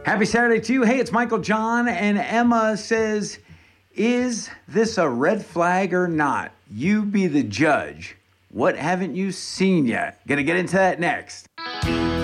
Happy Saturday to you. Hey, it's Michael John, and Emma says, is this a red flag or not? You be the judge. What haven't you seen yet? Gonna get into that next.